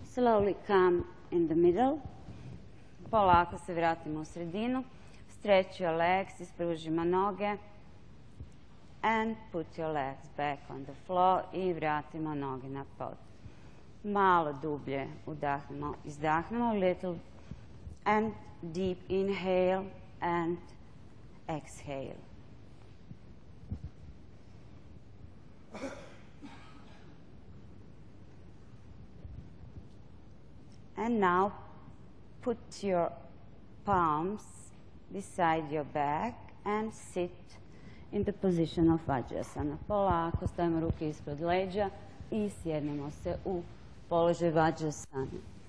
Slowly come in the middle. Polako se vratimo u sredinu. Stretch your legs, ispružimo noge. And put your legs back on the floor i vratimo noge na pod. Malo dublje udahnemo, izdahnemo, little and deep inhale and exhale. And now put your palms beside your back and sit in the position of Vajrasana. Polako stavimo ruke ispod leđa i sjednemo se u položaj Vajrasana.